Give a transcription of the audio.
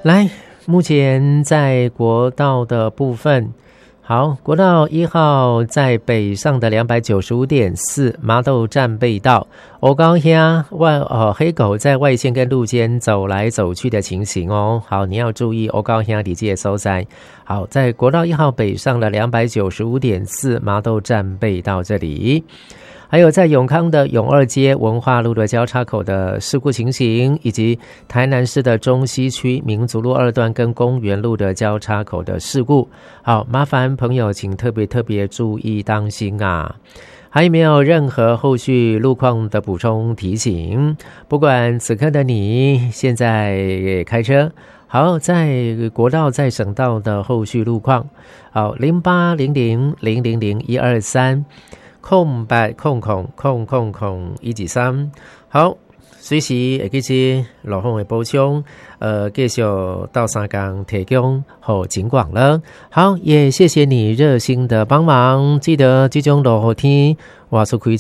来，目前在国道的部分，好，国道1号在北上的 295.4 麻豆站被道，黑狗在外线跟路肩走来走去的情形哦。好，你要注意黑狗兄底界收在。好，在国道1号北上的 295.4 麻豆站被道这里。还有在永康的永二街文化路的交叉口的事故情形，以及台南市的中西区民族路2段跟公园路的交叉口的事故。好，麻烦朋友请特别注意当心啊。还有没有任何后续路况的补充提醒？不管此刻的你现在开车，好，在国道在省道的后续路况，好08000001230800000123，好，随时会记起路况的补充，继续到三港提供好警广了。好，也谢谢你热心的帮忙，记得这种路天我出开